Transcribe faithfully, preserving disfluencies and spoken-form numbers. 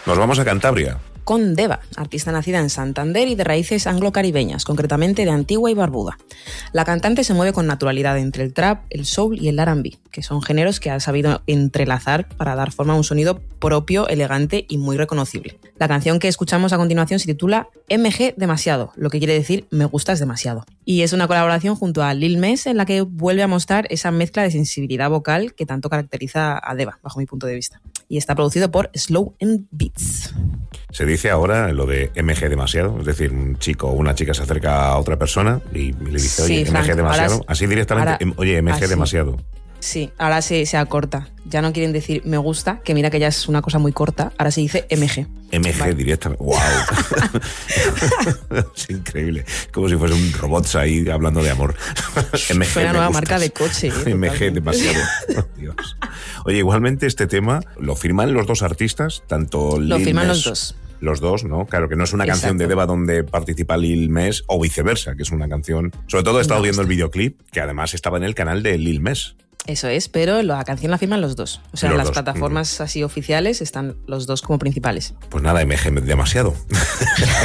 Nos vamos a Cantabria. Con Deva, artista nacida en Santander y de raíces anglo-caribeñas, concretamente de Antigua y Barbuda. La cantante se mueve con naturalidad entre el trap, el soul y el R and B, que son géneros que ha sabido entrelazar para dar forma a un sonido propio, elegante y muy reconocible. La canción que escuchamos a continuación se titula M G Demasiado, lo que quiere decir Me gustas demasiado. Y es una colaboración junto a Lil Mes en la que vuelve a mostrar esa mezcla de sensibilidad vocal que tanto caracteriza a Deva, bajo mi punto de vista. Y está producido por Slow and Beats. Se dice ahora lo de M G demasiado, es decir, un chico o una chica se acerca a otra persona y le dice, oye, sí, M G Frank, demasiado, ahora, así directamente, ahora, oye, M G así. demasiado. Sí, ahora se, se acorta. Ya no quieren decir me gusta, que mira que ya es una cosa muy corta, ahora se dice M G. M G vale. Directamente, wow. Es increíble, como si fuese un robot ahí hablando de amor. M G. Fue una nueva gustas. Marca de coche. ¿eh? M G demasiado. Oh, Dios. Oye, igualmente este tema lo firman los dos artistas, tanto Lo Lil firman Mes, los dos. Los dos, ¿no? Claro, que no es una Exacto. canción de Deva donde participa Lil Mes o viceversa, que es una canción... Sobre todo he estado no, viendo está. el videoclip, que además estaba en el canal de Lil Mes. Eso es, pero la canción la firman los dos. O sea, los en las dos. plataformas así oficiales están los dos como principales. Pues nada, M G demasiado.